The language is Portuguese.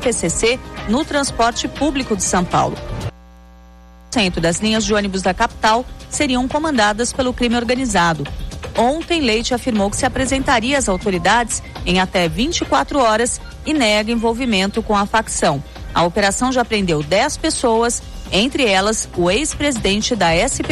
PCC no transporte público de São Paulo. 100% das linhas de ônibus da capital seriam comandadas pelo crime organizado. Ontem, Leite afirmou que se apresentaria às autoridades em até 24 horas e nega envolvimento com a facção. A operação já prendeu 10 pessoas, entre elas o ex-presidente da SP